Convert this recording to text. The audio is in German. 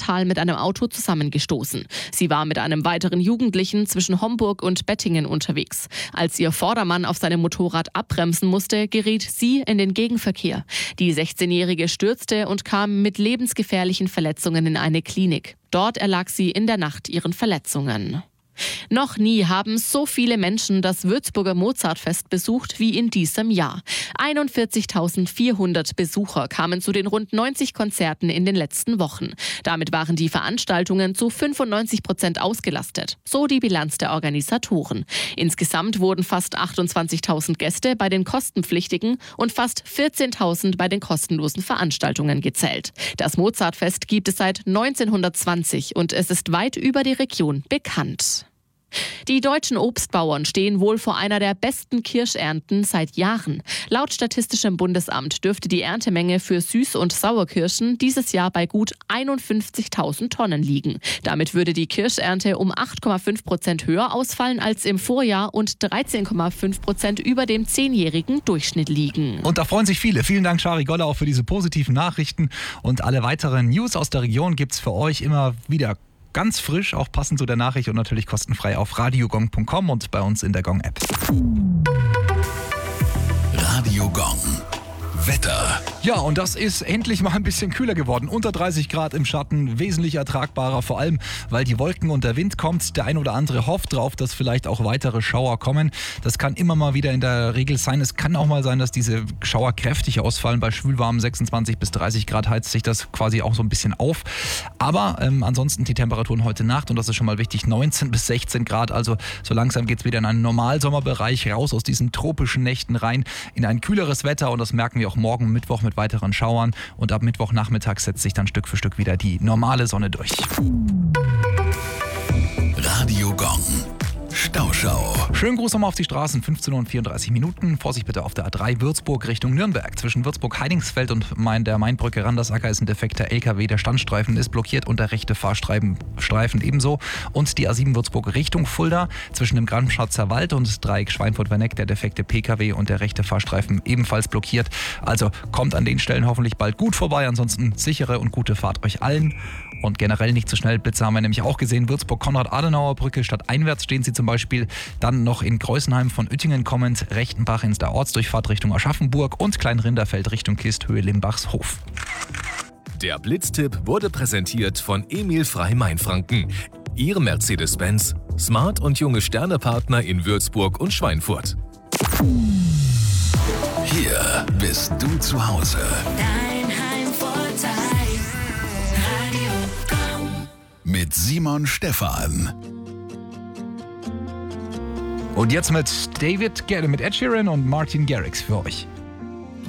fatal mit einem Auto zusammengestoßen. Sie war mit einem weiteren Jugendlichen zwischen Homburg und Bettingen unterwegs. Als ihr Vordermann auf seinem Motorrad abbremsen musste, geriet sie in den Gegenverkehr. Die 16-Jährige stürzte und kam mit lebensgefährlichen Verletzungen in eine Klinik. Dort erlag sie in der Nacht ihren Verletzungen. Noch nie haben so viele Menschen das Würzburger Mozartfest besucht wie in diesem Jahr. 41.400 Besucher kamen zu den rund 90 Konzerten in den letzten Wochen. Damit waren die Veranstaltungen zu 95% ausgelastet, so die Bilanz der Organisatoren. Insgesamt wurden fast 28.000 Gäste bei den kostenpflichtigen und fast 14.000 bei den kostenlosen Veranstaltungen gezählt. Das Mozartfest gibt es seit 1920 und es ist weit über die Region bekannt. Die deutschen Obstbauern stehen wohl vor einer der besten Kirschernten seit Jahren. Laut Statistischem Bundesamt dürfte die Erntemenge für Süß- und Sauerkirschen dieses Jahr bei gut 51.000 Tonnen liegen. Damit würde die Kirschernte um 8,5% höher ausfallen als im Vorjahr und 13,5% über dem 10-jährigen Durchschnitt liegen. Und da freuen sich viele. Vielen Dank, Shari Goller, auch für diese positiven Nachrichten. Und alle weiteren News aus der Region gibt's für euch immer wieder ganz frisch, auch passend zu der Nachricht und natürlich kostenfrei auf radiogong.com und bei uns in der Gong-App. Radio Gong. Wetter. Ja, und das ist endlich mal ein bisschen kühler geworden. Unter 30 Grad im Schatten, wesentlich ertragbarer, vor allem, weil die Wolken und der Wind kommt. Der ein oder andere hofft drauf, dass vielleicht auch weitere Schauer kommen. Das kann immer mal wieder in der Regel sein. Es kann auch mal sein, dass diese Schauer kräftig ausfallen. Bei schwülwarmen 26 bis 30 Grad heizt sich das quasi auch so ein bisschen auf. Aber ansonsten die Temperaturen heute Nacht, und das ist schon mal wichtig, 19 bis 16 Grad. Also so langsam geht es wieder in einen Normalsommerbereich, raus aus diesen tropischen Nächten rein, in ein kühleres Wetter. Und das merken wir auch morgen Mittwoch mit weiteren Schauern, und ab Mittwochnachmittag setzt sich dann Stück für Stück wieder die normale Sonne durch. Radio Gong. Stauschau. Schönen Gruß nochmal auf die Straßen, 15 Uhr und 34 Minuten. Vorsicht bitte auf der A3 Würzburg Richtung Nürnberg. Zwischen Würzburg-Heidingsfeld und der Mainbrücke Randersacker ist ein defekter LKW. Der Standstreifen ist blockiert und der rechte Fahrstreifen ebenso. Und die A7 Würzburg Richtung Fulda. Zwischen dem Gramschatzer Wald und Dreieck Schweinfurt-Werneck der defekte PKW und der rechte Fahrstreifen ebenfalls blockiert. Also kommt an den Stellen hoffentlich bald gut vorbei. Ansonsten sichere und gute Fahrt euch allen. Und generell nicht zu schnell. Blitze haben wir nämlich auch gesehen. Würzburg-Konrad-Adenauer-Brücke stadteinwärts stehen sie zum Beispiel. Dann noch in Kreuzenheim von Uettingen kommend, Rechtenbach in der Ortsdurchfahrt Richtung Aschaffenburg und Klein-Rinderfeld Richtung Kisthöhe Limbachshof. Der Blitztipp wurde präsentiert von Emil Frey Mainfranken. Ihr Mercedes-Benz, Smart und junge Sternepartner in Würzburg und Schweinfurt. Hier bist du zu Hause. Dein Heimvorteil. Radio Gong. Mit Simon Stephan. Und jetzt mit Ed Sheeran und Martin Garrix für euch.